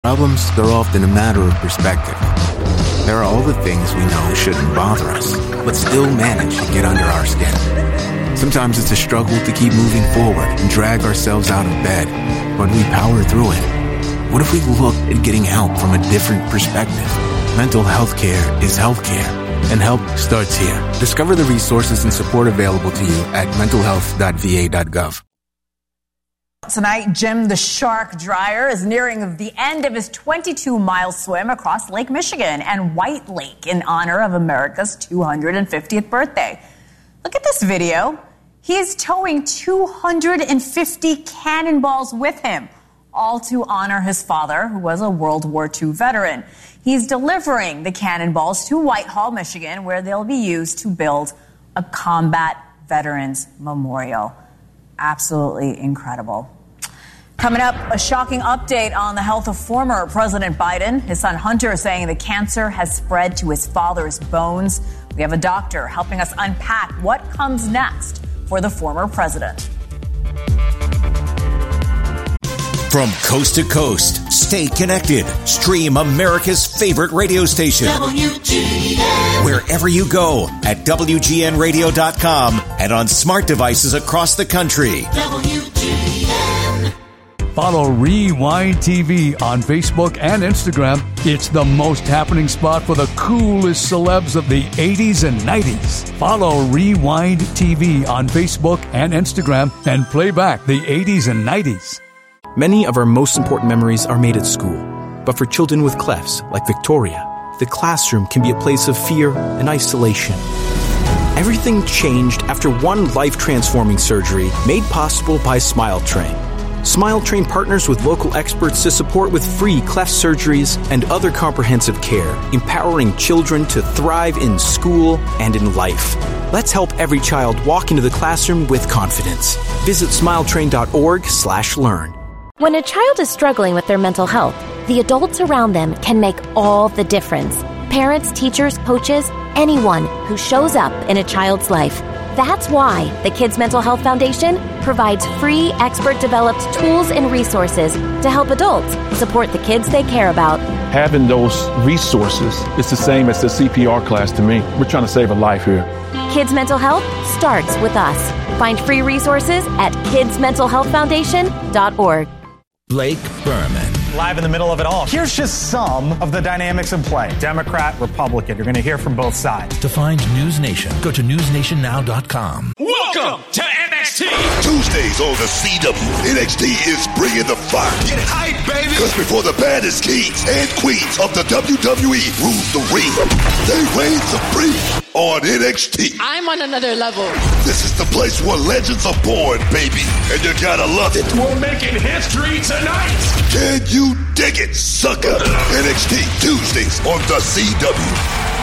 Problems are often a matter of perspective. There are all the things we know shouldn't bother us, but still manage to get under our skin. Sometimes it's a struggle to keep moving forward and drag ourselves out of bed, but we power through it. What if we looked at getting help from a different perspective? Mental health care is healthcare, and help starts here. Discover the resources and support available to you at mentalhealth.va.gov. Tonight, Jim the Shark Dreyer is nearing the end of his 22-mile swim across Lake Michigan and White Lake in honor of America's 250th birthday. Look at this video. He is towing 250 cannonballs with him, all to honor his father, who was a World War II veteran. He's delivering the cannonballs to Whitehall, Michigan, where they'll be used to build a combat veterans memorial. Absolutely incredible. Coming up, a shocking update on the health of former President Biden. His son Hunter is saying the cancer has spread to his father's bones. We have a doctor helping us unpack what comes next for the former president. From coast to coast, stay connected. Stream America's favorite radio station. WGN. Wherever you go at WGNradio.com and on smart devices across the country. WGN. Follow Rewind TV on Facebook and Instagram. It's the most happening spot for the coolest celebs of the 80s and 90s. Follow Rewind TV on Facebook and Instagram and play back the 80s and 90s. Many of our most important memories are made at school. But for children with clefts, like Victoria, the classroom can be a place of fear and isolation. Everything changed after one life-transforming surgery made possible by SmileTrain. SmileTrain partners with local experts to support with free cleft surgeries and other comprehensive care, empowering children to thrive in school and in life. Let's help every child walk into the classroom with confidence. Visit smiletrain.org/learn. When a child is struggling with their mental health, the adults around them can make all the difference. Parents, teachers, coaches, anyone who shows up in a child's life. That's why the Kids Mental Health Foundation provides free, expert-developed tools and resources to help adults support the kids they care about. Having those resources is the same as the CPR class to me. We're trying to save a life here. Kids Mental Health starts with us. Find free resources at kidsmentalhealthfoundation.org. Blake Berman. Live in the middle of it all. Here's just some of the dynamics in play. Democrat, Republican. You're going to hear from both sides. To find News Nation, go to newsnationnow.com. Welcome to NXT. Tuesdays on the CW. NXT is bringing the fire. Get hype, baby. Because before the baddest kings and queens of the WWE rule the ring, they reign supreme on NXT. I'm on another level. This is the place where legends are born, baby. And you gotta love it. We're making history tonight. Can you dig it, sucker? NXT Tuesdays on the CW.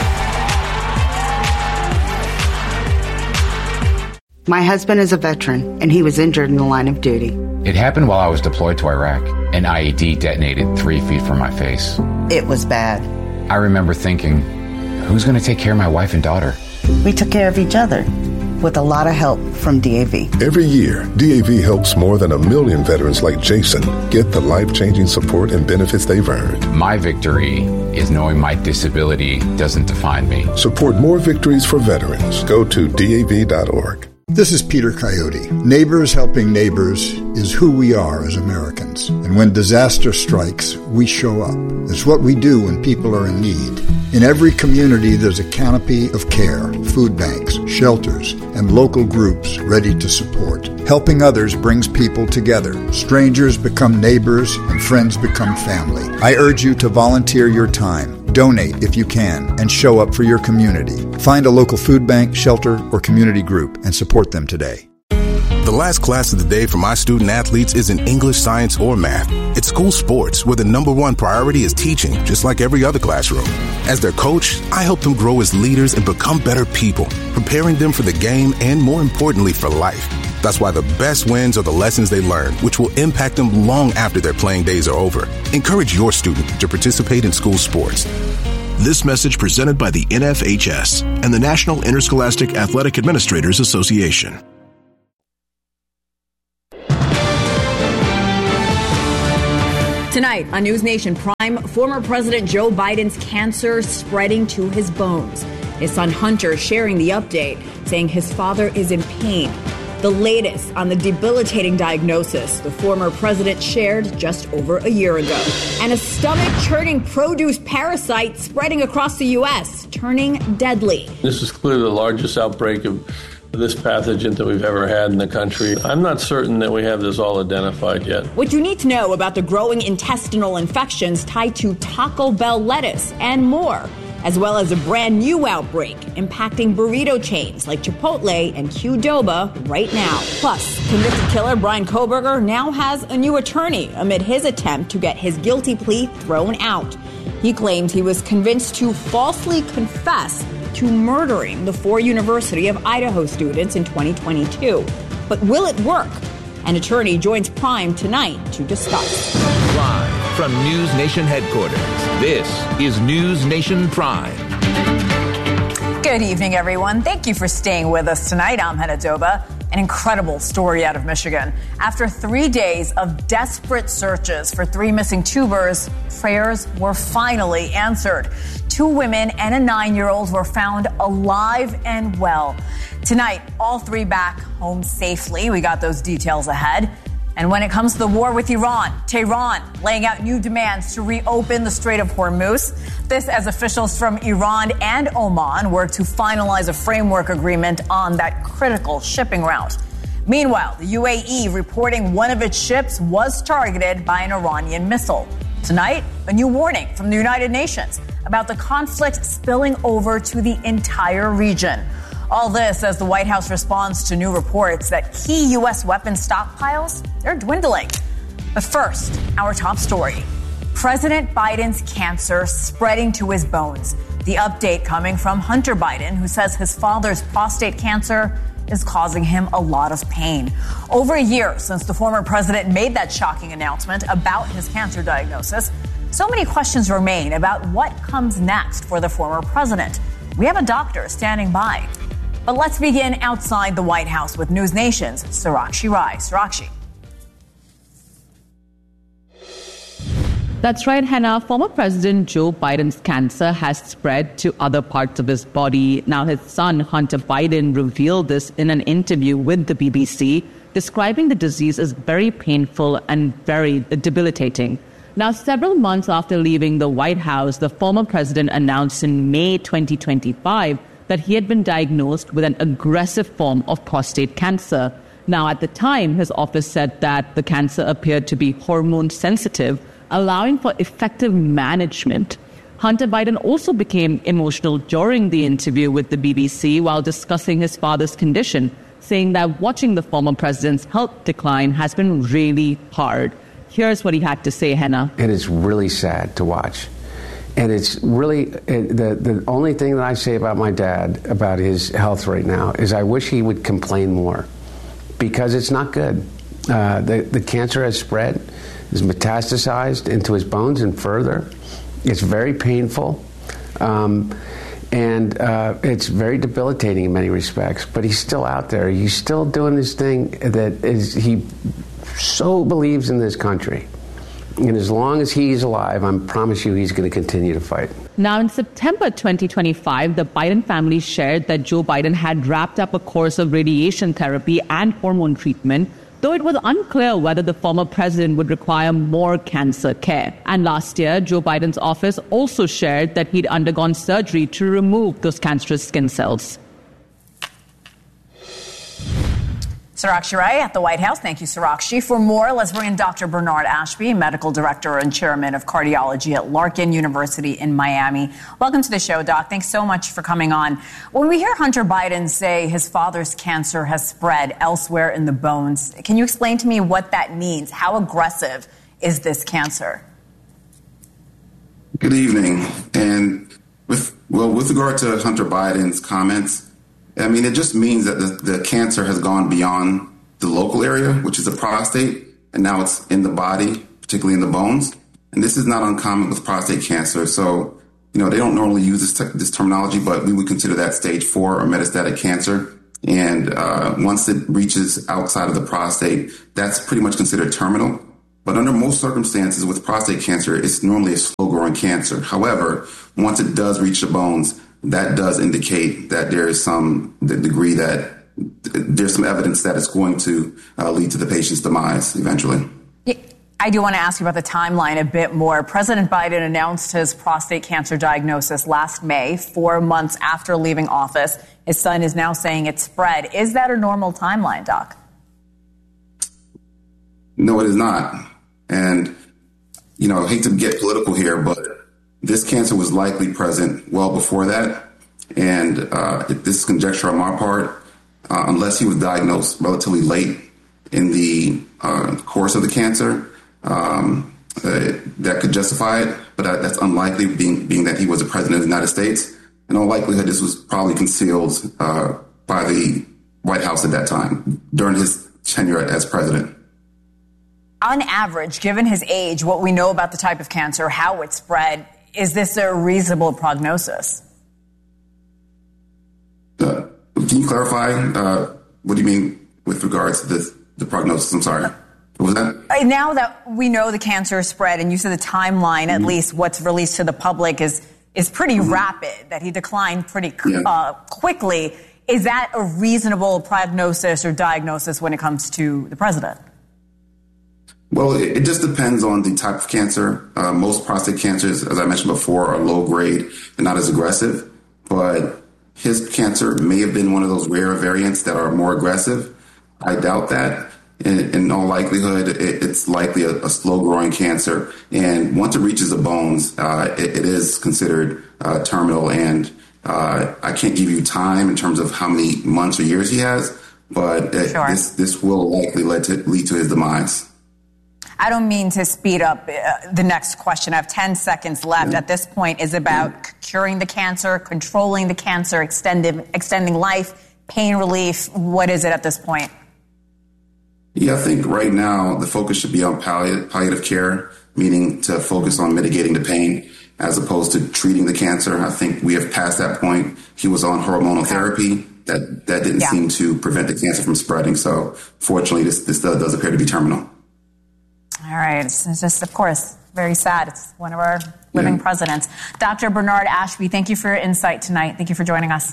My husband is a veteran, and he was injured in the line of duty. It happened while I was deployed to Iraq. An IED detonated 3 feet from my face. It was bad. I remember thinking, who's going to take care of my wife and daughter? We took care of each other, with a lot of help from DAV. Every year, DAV helps more than 1 million veterans like Jason get the life-changing support and benefits they've earned. My victory is knowing my disability doesn't define me. Support more victories for veterans. Go to DAV.org. This is Peter Coyote. Neighbors helping neighbors is who we are as Americans. And when disaster strikes, we show up. It's what we do when people are in need. In every community, there's a canopy of care, food banks, shelters, and local groups ready to support. Helping others brings people together. Strangers become neighbors, and friends become family. I urge you to volunteer your time. Donate if you can, and show up for your community. Find a local food bank, shelter, or community group and support them today. The last class of the day for my student athletes isn't English, science, or math. It's school sports, where the #1 priority is teaching, just like every other classroom. As their coach, I help them grow as leaders and become better people, preparing them for the game and, more importantly, for life. That's why the best wins are the lessons they learn, which will impact them long after their playing days are over. Encourage your student to participate in school sports. This message presented by the NFHS and the National Interscholastic Athletic Administrators Association. Tonight on News Nation Prime, former President Joe Biden's cancer spreading to his bones. His son Hunter sharing the update, saying his father is in pain. The latest on the debilitating diagnosis the former president shared just over a year ago. And a stomach-churning produce parasite spreading across the U.S., turning deadly. This is clearly the largest outbreak of this pathogen that we've ever had in the country. I'm not certain that we have this all identified yet. What you need to know about the growing intestinal infections tied to Taco Bell lettuce and more, as well as a brand new outbreak impacting burrito chains like Chipotle and Qdoba right now. Plus, convicted killer Bryan Kohberger now has a new attorney amid his attempt to get his guilty plea thrown out. He claims he was convinced to falsely confess to murdering the 4 University of Idaho students in 2022. But will it work? An attorney joins Prime tonight to discuss. Live from News Nation headquarters, this is News Nation Prime. Good evening, everyone. Thank you for staying with us tonight. I'm Hannah Doba. An incredible story out of Michigan. After 3 days of desperate searches for 3 missing tubers, prayers were finally answered. 2 women and a 9-year-old were found alive and well. Tonight, all 3 back home safely. We got those details ahead. And when it comes to the war with Iran, Tehran laying out new demands to reopen the Strait of Hormuz. This as officials from Iran and Oman work to finalize a framework agreement on that critical shipping route. Meanwhile, the UAE reporting one of its ships was targeted by an Iranian missile. Tonight, a new warning from the United Nations about the conflict spilling over to the entire region. All this as the White House responds to new reports that key U.S. weapons stockpiles, they're dwindling. But first, our top story. President Biden's cancer spreading to his bones. The update coming from Hunter Biden, who says his father's prostate cancer is causing him a lot of pain. Over a year since the former president made that shocking announcement about his cancer diagnosis, so many questions remain about what comes next for the former president. We have a doctor standing by. But let's begin outside the White House with News Nation's Sarakshi Rai. Sarakshi. That's right, Hannah. Former President Joe Biden's cancer has spread to other parts of his body. Now, his son, Hunter Biden, revealed this in an interview with the BBC, describing the disease as very painful and very debilitating. Now, several months after leaving the White House, the former president announced in May 2025 that he had been diagnosed with an aggressive form of prostate cancer. Now, at the time, his office said that the cancer appeared to be hormone sensitive, allowing for effective management. Hunter Biden also became emotional during the interview with the BBC while discussing his father's condition, saying that watching the former president's health decline has been really hard. Here's what he had to say, Hannah. It is really sad to watch. And it's really, the only thing that I say about my dad, about his health right now, is I wish he would complain more, because it's not good. The cancer has spread, is metastasized into his bones and further. It's very painful, and it's very debilitating in many respects, but he's still out there. He's still doing this thing that is, he so believes in this country. And as long as he's alive, I promise you he's going to continue to fight. Now, in September 2025, the Biden family shared that Joe Biden had wrapped up a course of radiation therapy and hormone treatment, though it was unclear whether the former president would require more cancer care. And last year, Joe Biden's office also shared that he'd undergone surgery to remove those cancerous skin cells. Sarakshi Rai at the White House. Thank you, Sarakshi. For more, let's bring in Dr. Bernard Ashby, medical director and chairman of cardiology at Larkin University in Miami. Welcome to the show, Doc. Thanks so much for coming on. When we hear Hunter Biden say his father's cancer has spread elsewhere in the bones, can you explain to me what that means? How aggressive is this cancer? Good evening. And with regard to Hunter Biden's comments, I mean, it just means that the cancer has gone beyond the local area, which is the prostate, and now it's in the body, particularly in the bones. And this is not uncommon with prostate cancer. So, they don't normally use this terminology, but we would consider that stage 4 or metastatic cancer. And once it reaches outside of the prostate, that's pretty much considered terminal. But under most circumstances with prostate cancer, it's normally a slow-growing cancer. However, once it does reach the bones, that does indicate that there is some degree that there's some evidence that it's going to lead to the patient's demise eventually. I do want to ask you about the timeline a bit more. President Biden announced his prostate cancer diagnosis last May, 4 months after leaving office. His son is now saying it's spread. Is that a normal timeline, Doc? No, it is not. And, I hate to get political here, but this cancer was likely present well before that. And this is conjecture on my part, unless he was diagnosed relatively late in the course of the cancer, that could justify it, but that's unlikely, being that he was the president of the United States. In all likelihood, this was probably concealed by the White House at that time during his tenure as president. On average, given his age, what we know about the type of cancer, how it spread, is this a reasonable prognosis? Can you clarify what do you mean with regards to the prognosis? I'm sorry. What was that? Now that we know the cancer is spread, and you said the timeline, at least what's released to the public, is pretty rapid, that he declined pretty quickly. Is that a reasonable prognosis or diagnosis when it comes to the president? Well, it just depends on the type of cancer. Most prostate cancers, as I mentioned before, are low grade and not as aggressive. But his cancer may have been one of those rare variants that are more aggressive. I doubt that. In all likelihood, it's likely a slow-growing cancer. And once it reaches the bones, it is considered terminal. And I can't give you time in terms of how many months or years he has, but this will likely lead to his demise. I don't mean to speed up the next question. I have 10 seconds left. At this point, is it about curing the cancer, controlling the cancer, extending life, pain relief? What is it at this point? Yeah, I think right now the focus should be on palliative care, meaning to focus on mitigating the pain as opposed to treating the cancer. I think we have passed that point. He was on hormonal therapy. That didn't seem to prevent the cancer from spreading. So fortunately, this does appear to be terminal. All right. It's just, of course, very sad. It's one of our living presidents. Dr. Bernard Ashby, thank you for your insight tonight. Thank you for joining us.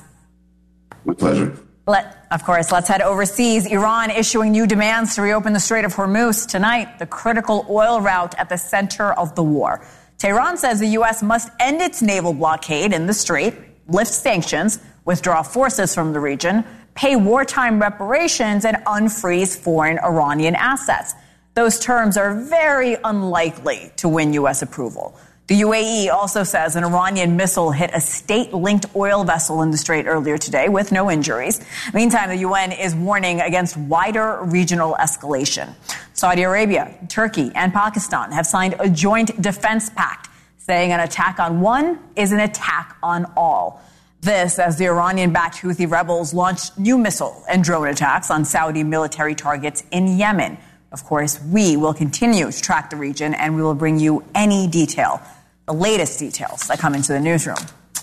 My pleasure. Let's head overseas. Iran issuing new demands to reopen the Strait of Hormuz tonight, the critical oil route at the center of the war. Tehran says the U.S. must end its naval blockade in the strait, lift sanctions, withdraw forces from the region, pay wartime reparations, and unfreeze foreign Iranian assets. Those terms are very unlikely to win U.S. approval. The UAE also says an Iranian missile hit a state-linked oil vessel in the strait earlier today with no injuries. Meantime, the UN is warning against wider regional escalation. Saudi Arabia, Turkey, and Pakistan have signed a joint defense pact, saying an attack on one is an attack on all. This as the Iranian-backed Houthi rebels launched new missile and drone attacks on Saudi military targets in Yemen. Of course, we will continue to track the region, and we will bring you any detail, the latest details that come into the newsroom.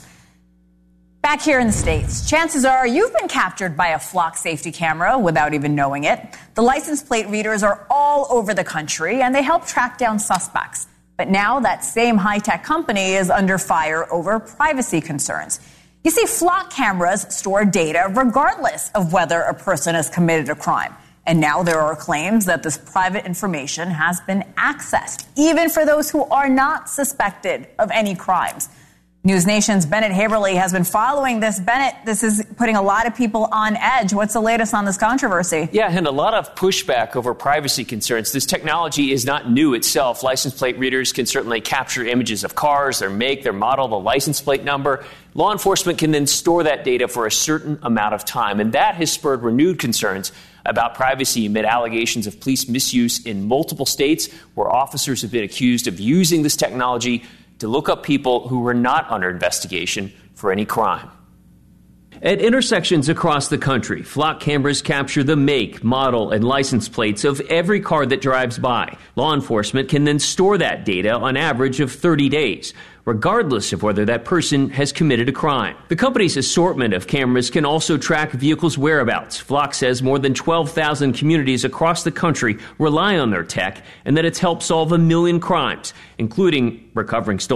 Back here in the States, chances are you've been captured by a flock safety camera without even knowing it. The license plate readers are all over the country, and they help track down suspects. But now that same high-tech company is under fire over privacy concerns. You see, flock cameras store data regardless of whether a person has committed a crime. And now there are claims that this private information has been accessed, even for those who are not suspected of any crimes. News Nation's Bennett Haverly has been following this. Bennett, this is putting a lot of people on edge. What's the latest on this controversy? Yeah, and a lot of pushback over privacy concerns. This technology is not new itself. License plate readers can certainly capture images of cars, their make, their model, the license plate number. Law enforcement can then store that data for a certain amount of time, and that has spurred renewed concerns about privacy amid allegations of police misuse in multiple states where officers have been accused of using this technology to look up people who were not under investigation for any crime. At intersections across the country, flock cameras capture the make, model, and license plates of every car that drives by. Law enforcement can then store that data on average of 30 days. regardless of whether that person has committed a crime. The company's assortment of cameras can also track vehicles' whereabouts. Flock says more than 12,000 communities across the country rely on their tech and that it's helped solve 1 million crimes, including recovering stolen